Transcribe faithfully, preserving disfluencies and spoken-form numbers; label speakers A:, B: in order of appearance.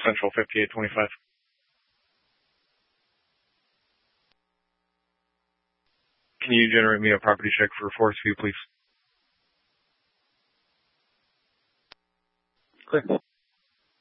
A: Central fifty-eight twenty-five. Can you generate me a property check for Forest View, please? Clear.